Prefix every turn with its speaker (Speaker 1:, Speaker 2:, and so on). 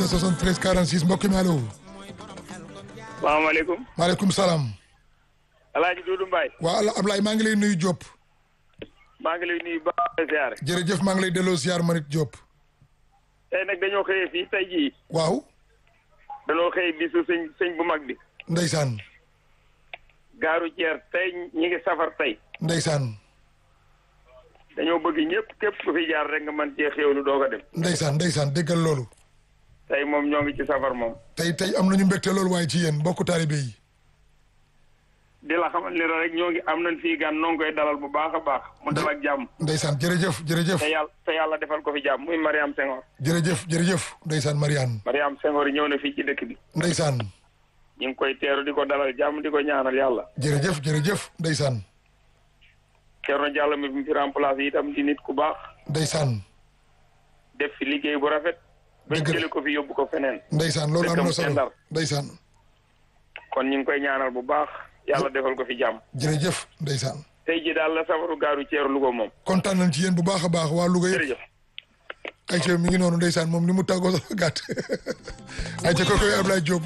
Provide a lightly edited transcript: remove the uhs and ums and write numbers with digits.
Speaker 1: 673 46 mbokk mi allo.
Speaker 2: salaamaaleykum.
Speaker 1: maaleykum salaam.
Speaker 2: El Hadj Doudou Mbaye.
Speaker 1: waa Ablaye maa ngi lay nuyu Diop.
Speaker 2: maa ngi lay nuyu ba ziar.
Speaker 1: jërëjëf maa ngi lay delloo ziar ma nit Diop.
Speaker 2: tey nag dañoo xëyee fii tey jii.
Speaker 1: waaw.
Speaker 2: dañoo xëy bisu sëñ bu mag bi.
Speaker 1: Ndeysaan.
Speaker 2: gaaru ceer tey ñi ngi safar tey.
Speaker 1: Ndeysaan.
Speaker 2: dañoo bëgg ñëpp képp ku fi jaar rek nga mën cee xéwlu doog a dem.
Speaker 1: Ndeysaan Ndeysaan déggal loolu.
Speaker 2: tey moom ñoo ngi ci safar moom.
Speaker 1: tey am nañu mbégte loolu waaye ci yéen mbokku taalibe yi.
Speaker 2: di la xamal ni rek ñoo ngi am nañ fii gan noo ngi koy dalal bu baax a baax. mu dal ak jàmm.
Speaker 1: Ndeysaan jërëjëf jërëjëf.
Speaker 2: te yàlla defal ko fi jàmm muy Mariam Senghor.
Speaker 1: jërëjëf Ndeysaan Mariane.
Speaker 2: Mariam Senghor ñëw na fii ci dëkk bi.
Speaker 1: Ndeysaan.
Speaker 2: ñu ngi koy teeru di ko dalal jàmm di ko ñaanal yàlla.
Speaker 1: jërëjëf Ndeysaan.
Speaker 2: Thierno Diallo mi fi remplacé itam di nit ku baax.
Speaker 1: Ndeysaan.
Speaker 2: def fi liggéey bu rafet. bañ jële ko fi yóbbu ko feneen.
Speaker 1: Ndeysaan loolu am na solo Ndeysaan.
Speaker 2: kon ñu ngi koy ñaanal bu baax yàlla defal ko fi jàmm.
Speaker 1: jërëjëf Ndeysaan.
Speaker 2: tey ji daal la safaru gaaru ceeru Louga moom.
Speaker 1: kontaan nañ ci yéen bu baax a baax waa Louga yëpp.
Speaker 2: jërëjëf.
Speaker 1: ayca mi ngi noonu Ndeysaan moom ni mu tàggoo sax gàtt ayca kooku Ablaye Diop.